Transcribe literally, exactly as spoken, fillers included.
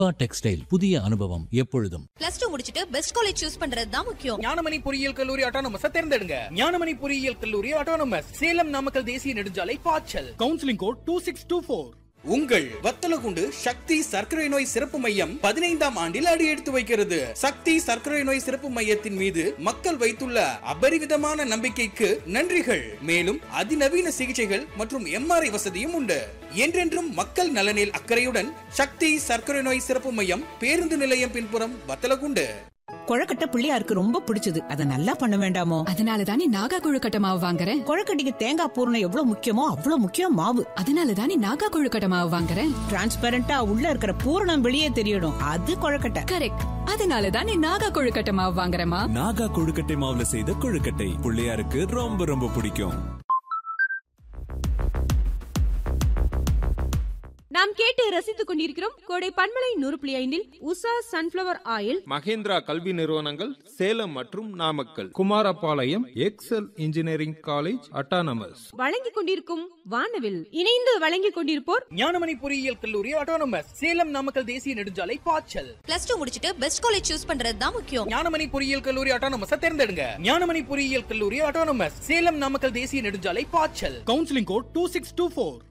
Textile புதிய அனுபவம் எப்பொழுதும். பிளஸ் டூ முடிச்சிட்டு பெஸ்ட் காலேஜ் சூஸ் பண்றது தான் முக்கியம். ஞானமணி பொறியியல் கல்லூரி ஆட்டோனமஸ் தேர்ந்தெடுங்க. ஞானமணி பொறியியல் கல்லூரி ஆட்டோனமஸ், சேலம் நாமக்கல் தேசிய நெடுஞ்சாலை பாய்ச்சல். Counselling code two six two four. உங்கள் வத்தலகுண்டு சக்தி சர்க்கரை நோய் சிறப்பு மையம் பதினைந்தாம் ஆண்டில் அடி எடுத்து வைக்கிறது. சக்தி சர்க்கரை நோய் சிறப்பு மையத்தின் மீது மக்கள் வைத்துள்ள அபரிவிதமான நம்பிக்கைக்கு நன்றிகள். மேலும் அதிநவீன சிகிச்சைகள் மற்றும் எம்ஆர்ஐ வசதியும் உண்டு. என்றென்றும் மக்கள் நலனில் அக்கறையுடன் சக்தி சர்க்கரை நோய் சிறப்பு மையம், பேருந்து நிலையம் பின்புறம், வத்தலகுண்டு. கொழக்கட்டை பிள்ளையாருக்கு ரொம்ப பிடிச்சது, அதை நல்லா பண்ண வேண்டாமோ? அதனால தானே நாகா கொழுக்கட்டை மாவு வாங்குறேன். கொழக்கட்டைக்கு தேங்காய் பூரணம் எவ்வளவு முக்கியமோ அவ்வளவு முக்கியம் மாவு. அதனால தானே நாகா கொழுக்கட்டை மாவு வாங்குறேன். டிரான்ஸ்பரண்டா உள்ள இருக்கிற பூரணம் வெளியே தெரியணும், அது கொழக்கட்டை. கரெக்ட். அதனால தானே நாகா கொழுக்கட்டை மாவு வாங்குறேமா. நாகா கொழுக்கட்டை மாவுல செய்த கொழுக்கட்டை பிள்ளையாருக்கு ரொம்ப ரொம்ப பிடிக்கும். நாம் கேட்டு ரசித்துக் கொண்டிருக்கிறோம் கோடை பண்பலை நூறு புள்ளி ஐந்தில் உஷா சன்ஃபிளவர் ஆயில். மகேந்திரா கல்வி நிறுவனங்கள் சேலம் மற்றும் Namakkal. Kumarapalayam XL engineering college autonomous வழங்கிக் கொண்டிருக்கும் வானவில். இணைந்து வழங்கிக் கொண்டிருப்போர் ஞானமணி பொறியியல் கல்லூரி ஆட்டோனமஸ், சேலம் நாமக்கல் தேசிய நெடுஞ்சாலை பாய்ச்சல். பிளஸ் டூ முடிச்சிட்டு பெஸ்ட் காலேஜ் சூஸ் பண்றது தான் முக்கியம். ஞானமணி பொறியியல் கல்லூரி ஆட்டோனமஸ் தேர்ந்தெடுங்க. ஞானமணி பொறியியல் கல்லூரி ஆட்டோனமஸ், சேலம் நாமக்கல் தேசிய நெடுஞ்சாலை பாய்ச்சல். Counselling code two six two four.